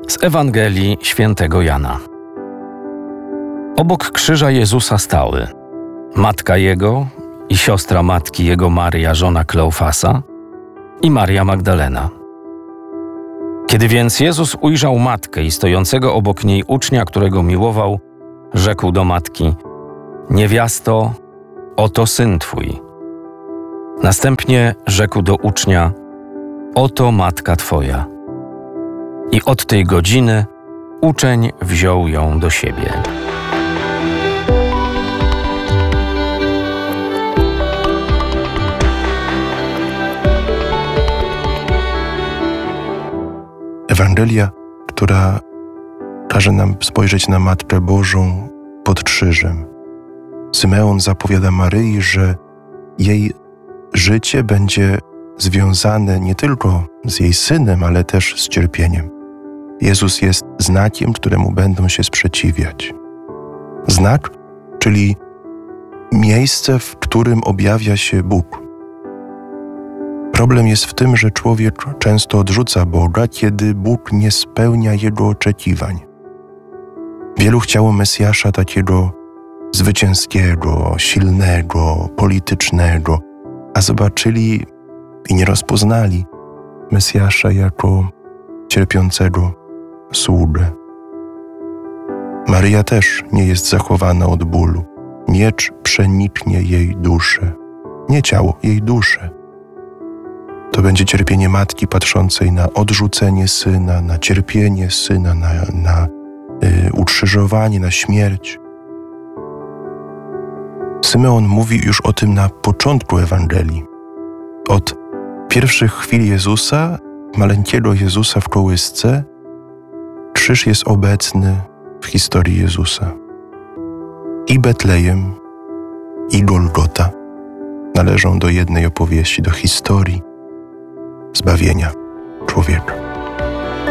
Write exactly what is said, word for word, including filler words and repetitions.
Z Ewangelii Świętego Jana. Obok krzyża Jezusa stały matka Jego i siostra matki Jego Maria, żona Kleofasa, i Maria Magdalena. Kiedy więc Jezus ujrzał matkę i stojącego obok niej ucznia, którego miłował, rzekł do matki: „Niewiasto, oto syn twój”. Następnie rzekł do ucznia: „Oto matka twoja”. I od tej godziny uczeń wziął ją do siebie. Ewangelia, która każe nam spojrzeć na Matkę Bożą pod krzyżem. Symeon zapowiada Maryi, że jej życie będzie związane nie tylko z jej synem, ale też z cierpieniem. Jezus jest znakiem, któremu będą się sprzeciwiać. Znak, czyli miejsce, w którym objawia się Bóg. Problem jest w tym, że człowiek często odrzuca Boga, kiedy Bóg nie spełnia jego oczekiwań. Wielu chciało Mesjasza takiego zwycięskiego, silnego, politycznego, a zobaczyli i nie rozpoznali Mesjasza jako cierpiącego sługę. Maryja też nie jest zachowana od bólu. Miecz przeniknie jej duszę. Nie ciało, jej duszę. To będzie cierpienie matki patrzącej na odrzucenie syna, na cierpienie syna, na, na y, ukrzyżowanie, na śmierć. Symeon mówi już o tym na początku Ewangelii. Od pierwszych chwil Jezusa, maleńkiego Jezusa w kołysce, krzyż jest obecny w historii Jezusa. I Betlejem, i Golgota należą do jednej opowieści, do historii zbawienia człowieka.